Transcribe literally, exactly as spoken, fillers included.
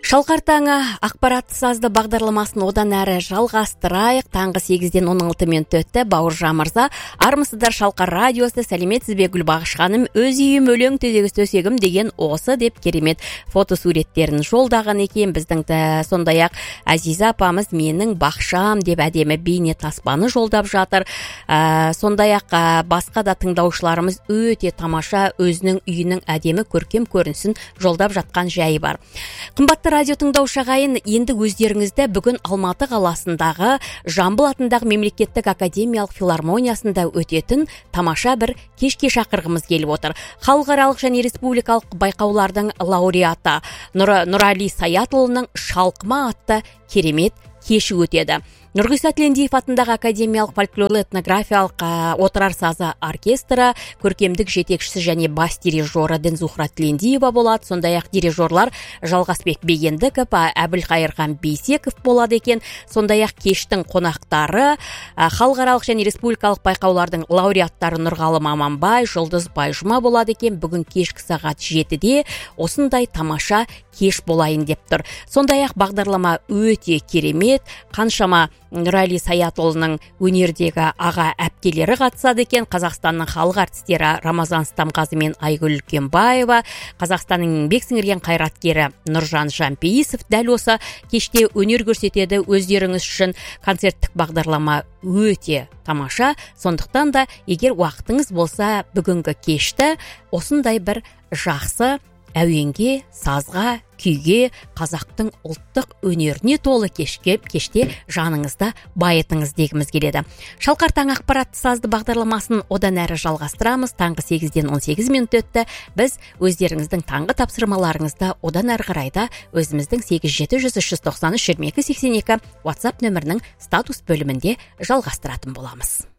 Шалқар таңы ақпаратты сазды бағдарламасын одан әрі жалғастырайық. Таңғы сегізден он алты минут өтті. Бауыржан мырза, армысыздар Шалқар радиосы, сәлеметсіз бе Гүлбағыш ханым? Өз үйім өлең төсегіс төсегім деген осы деп керемет фотосуреттерін жолдаған екен. Біздің сондай-ақ Азиза апамыз менің бақшам деп әдемі бейне таспаны жолдап жатыр. Ә, сондай-ақ басқа да тыңдаушыларымыз өте тамаша өзінің үйінің әдемі көркем көрінісін жолдап жатқан жайы бар. Қымбатты радио тыңдаушы ағайын, енді өздеріңізді бүгін Алматы қаласындағы Жамбыл атындағы мемлекеттік академиялық филармониясында өтетін тамаша бір кешке шақырғымыз келіп отыр. Халықаралық және республикалық байқаулардың лауреаты Нұрали Саятұлының Шалқыма атты керемет кеші өтеді. Нұрғиса Тілендиев атындағы академиялық фольклорлы этнографиялық отырар сазы оркестрі көркемдік жетекшісі және бас дирижері Дінзухра Тілендиева болады. Сондай-ақ дирижерлар Жалғасбек Бегендіков, Әбілқайырхан Бейсеков болады екен. Сондай-ақ кештің қонақтары халықаралық және республикалық байқаулардың лауреаттары Нұрғалым Аманбай, Жұлдыз Байжұма болады екен. Бүгін кешкі сағат жетіде осындай тамаша кеш болайын деп тұр. Сондай-ақ бағдарлама өте керемет, қаншама Нұрали Саятұлының өнердегі аға әпкелері қатысады екен. Қазақстанның халық артистері Рамазан Стамғазы мен Айгүл Үлкенбаева, Қазақстанның еңбек сіңірген қайраткері Нұржан Жампейісов дәл осы кеште өнер көрсетеді. Өздеріңіз үшін концерттік бағдарлама өте тамаша. Сондықтан да егер уақытыңыз болса, бүгінгі кешті осындай бір жақсы әуенге, сазға, күйге, қазақтың ұлттық өнеріне толы кешке, кеште жаныңызда байытыңыз дегіміз келеді. Шалқар таң ақпаратты сазды бағдарламасын одан әрі жалғастырамыз. Таңғы сегізден он сегіз минут өтті. Біз өздеріңіздің таңғы тапсырмаларыңызды одан әрі қарайда өзіміздің сегіз жеті жүз үш жүз тоқсан үш жиырма екі сексен екі WhatsApp нөмірінің статус бөлімінде жалғастыратын боламыз.